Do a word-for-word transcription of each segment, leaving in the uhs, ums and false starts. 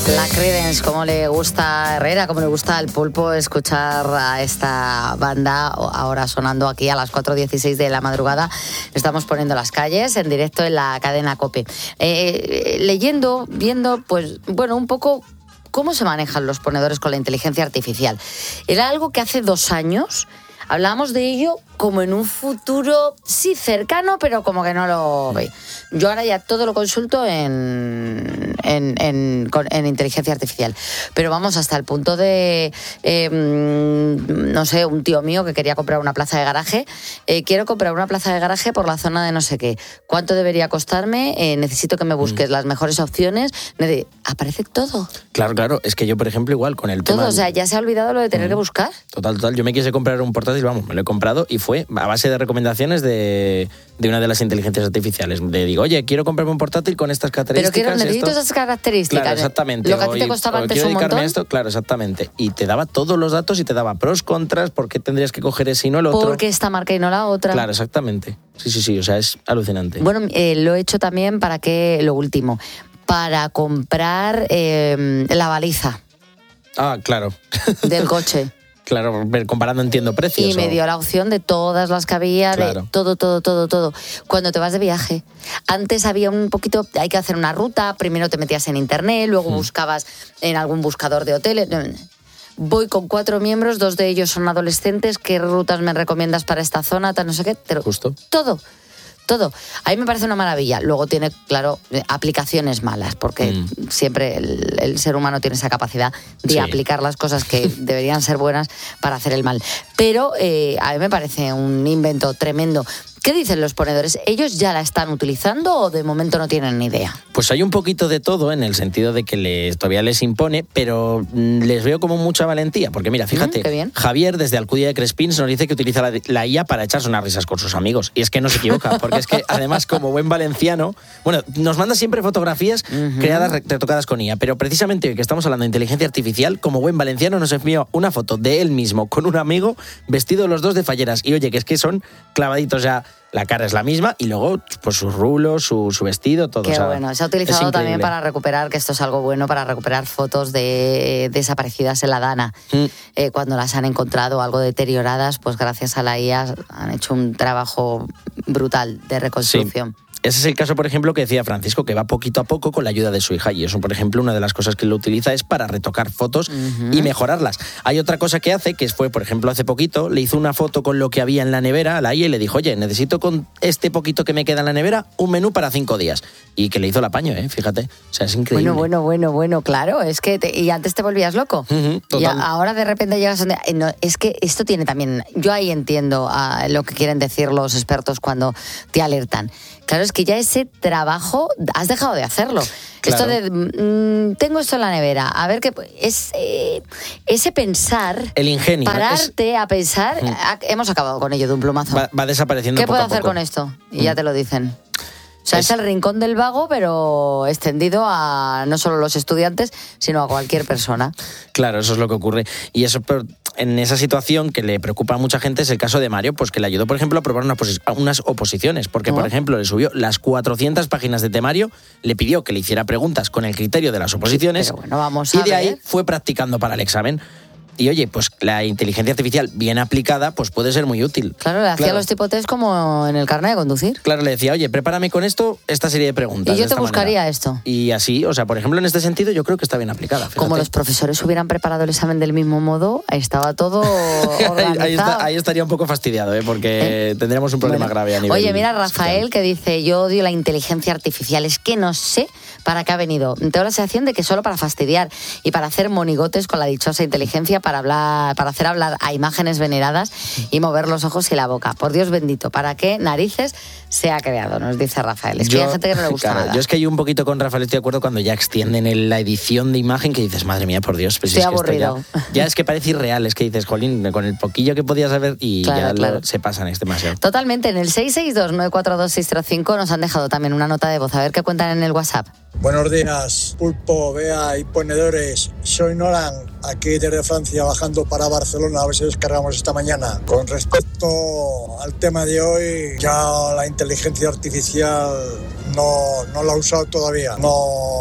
La Creedence, como le gusta a Herrera, como le gusta al Pulpo escuchar a esta banda ahora sonando aquí a las cuatro dieciséis de la madrugada. Estamos poniendo Las Calles en directo en la cadena COPE. Eh, leyendo, viendo, pues, bueno, un poco cómo se manejan los ponedores con la inteligencia artificial. Era algo que hace dos años hablábamos de ello como en un futuro, sí, cercano, pero como que no lo ve. Yo ahora ya todo lo consulto en, en, en, en inteligencia artificial. Pero vamos, hasta el punto de, eh, no sé, un tío mío que quería comprar una plaza de garaje. Eh, quiero comprar una plaza de garaje por la zona de no sé qué. ¿Cuánto debería costarme? Eh, necesito que me busques mm. las mejores opciones. Aparece todo. Claro, claro. Es que yo, por ejemplo, igual con el todo, tema... o sea, ya se ha olvidado lo de tener mm. que buscar. Total, total. Yo me quise comprar un portátil, vamos, me lo he comprado y fue a base de recomendaciones de, de una de las inteligencias artificiales. Le digo, oye, quiero comprarme un portátil con estas características. Pero quiero, necesito esto. esas características. Claro, exactamente. Lo que a ti te costaba o, antes o un montón. A esto, claro, exactamente. Y te daba todos los datos y te daba pros, contras, por qué tendrías que coger ese y no el otro. ¿Por qué esta marca y no la otra? Claro, exactamente. Sí, sí, sí, o sea, es alucinante. Bueno, eh, lo he hecho también para que, lo último, para comprar eh, la baliza. Ah, claro. Del coche. Claro, comparando entiendo precios. Y me dio la opción de todas las que había, claro. de todo, todo, todo, todo. Cuando te vas de viaje, antes había un poquito, hay que hacer una ruta, primero te metías en internet, luego hmm. buscabas en algún buscador de hoteles. Voy con cuatro miembros, dos de ellos son adolescentes, ¿qué rutas me recomiendas para esta zona? Tal, no sé qué, pero justo. Todo. Todo. A mí me parece una maravilla. Luego tiene, claro, aplicaciones malas, porque mm. siempre el, el ser humano tiene esa capacidad de sí. aplicar las cosas que deberían ser buenas para hacer el mal. Pero eh, a mí me parece un invento tremendo. ¿Qué dicen los ponedores? ¿Ellos ya la están utilizando o de momento no tienen ni idea? Pues hay un poquito de todo en el sentido de que les, todavía les impone, pero les veo como mucha valentía. Porque mira, fíjate, mm, qué bien. Javier desde Alcudia de Crespins nos dice que utiliza la, la I A para echarse unas risas con sus amigos. Y es que no se equivoca, porque es que además como buen valenciano, bueno, nos manda siempre fotografías uh-huh. creadas, retocadas con I A, pero precisamente hoy que estamos hablando de inteligencia artificial, como buen valenciano nos envió una foto de él mismo con un amigo vestidos los dos de falleras. Y oye, que es que son clavaditos ya. La cara es la misma y luego pues sus rulos, su, su vestido, todo. Qué o sea, bueno. Se ha utilizado también para recuperar, que esto es algo bueno, para recuperar fotos de desaparecidas en la Dana. Mm. Eh, cuando las han encontrado algo deterioradas, pues gracias a la I A han hecho un trabajo brutal de reconstrucción. Sí. Ese es el caso, por ejemplo, que decía Francisco, que va poquito a poco con la ayuda de su hija. Y eso, por ejemplo, una de las cosas que lo utiliza es para retocar fotos uh-huh. y mejorarlas. Hay otra cosa que hace, que fue, por ejemplo, hace poquito, le hizo una foto con lo que había en la nevera a la I A y le dijo, oye, necesito con este poquito que me queda en la nevera un menú para cinco días. Y que le hizo el apaño, ¿eh? Fíjate. O sea, es increíble. Bueno, bueno, bueno, bueno, claro. Es que te, y antes te volvías loco. Uh-huh, y a, ahora de repente llegas donde... No, es que esto tiene también... Yo ahí entiendo uh, lo que quieren decir los expertos cuando te alertan. Claro, es que ya ese trabajo has dejado de hacerlo. Claro. Esto de, mmm, tengo esto en la nevera, a ver qué... Es, eh, ese pensar... El ingenio. Pararte es... a pensar... Mm. A, hemos acabado con ello de un plumazo. Va, va desapareciendo ¿Qué poco puedo a hacer poco? con esto? Y mm. ya te lo dicen. O sea, es... es el rincón del vago, pero extendido a no solo los estudiantes, sino a cualquier persona. Claro, eso es lo que ocurre. Y eso... Pero... En esa situación que le preocupa a mucha gente es el caso de Mario, pues que le ayudó, por ejemplo, a probar unas, posi- unas oposiciones, porque, oh. por ejemplo, le subió las cuatrocientas páginas de temario, le pidió que le hiciera preguntas con el criterio de las oposiciones, Pero bueno, vamos y a de ver. ahí fue practicando para el examen. Y oye, pues la inteligencia artificial bien aplicada pues puede ser muy útil. Claro, le hacía claro. los tipo test como en el carnet de conducir. Claro, le decía, oye, prepárame con esto esta serie de preguntas. Y yo te buscaría manera. esto. Y así, o sea, por ejemplo, en este sentido yo creo que está bien aplicada. Fíjate. Como los profesores hubieran preparado el examen del mismo modo, estaba todo organizado. ahí, está, ahí estaría un poco fastidiado, ¿eh? Porque ¿Eh? tendríamos un problema bueno. grave a nivel... Oye, mira, Rafael, social. Que dice, yo odio la inteligencia artificial, es que no sé para qué ha venido. Tengo la sensación de que solo para fastidiar y para hacer monigotes con la dichosa inteligencia, para hablar... Para hacer hablar a imágenes veneradas y mover los ojos y la boca. Por Dios bendito, ¿para qué narices se ha creado? Nos dice Rafael. Es que yo, hay gente que no le gusta claro, nada. Yo es que hay un poquito con Rafael, estoy de acuerdo cuando ya extienden el, la edición de imagen que dices, madre mía, por Dios. Pues estoy es aburrido. Que ya, ya es que parece irreal, es que dices, jolín, con el poquillo que podías haber y claro, ya claro. Lo, se pasan, es demasiado. Totalmente, en el seis seis dos nueve cuatro dos seis cero cinco nos han dejado también una nota de voz. A ver qué cuentan en el WhatsApp. Buenos días, Pulpo, Bea y ponedores. Soy Nolan, aquí desde Francia, bajando para Barcelona, a ver si descargamos esta mañana. Con respecto al tema de hoy, ya la inteligencia artificial no, no la he usado todavía. No,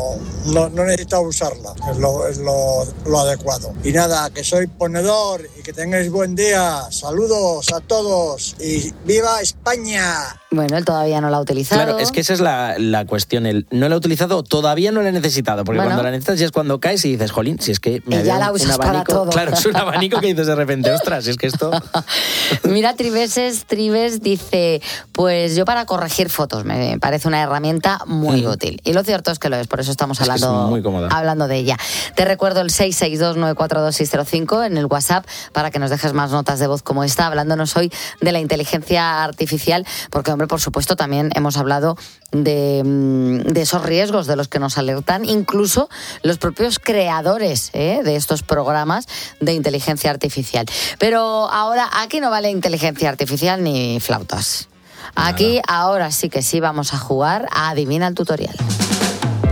no, no necesito usarla, es, lo, es lo, lo adecuado. Y nada, que soy ponedor y que tengáis buen día. Saludos a todos y ¡viva España! Bueno, él todavía no la ha utilizado. Claro, es que esa es la, la cuestión. El no la he utilizado, todavía no la he necesitado, porque bueno, cuando la necesitas ya es cuando caes y dices, jolín, si es que me y ya la usas un abanico, para todo. Claro, es un abanico que dices de repente, ostras, si es que esto... Mira, Triveses, Trives dice, pues yo para corregir fotos me parece una herramienta muy mm. útil. Y lo cierto es que lo es, por eso estamos hablando, es que es muy cómoda. hablando de ella. Te recuerdo el seis seis dos nueve cuatro dos seis cero cinco en el WhatsApp para que nos dejes más notas de voz como esta, hablándonos hoy de la inteligencia artificial, porque, hombre, por supuesto, también hemos hablado de, de esos riesgos de los que nos alertan incluso los propios creadores ¿eh? de estos programas de inteligencia artificial. Pero ahora aquí no vale inteligencia artificial ni flautas. Aquí Nada. Ahora sí que sí vamos a jugar a Adivina el Tutorial.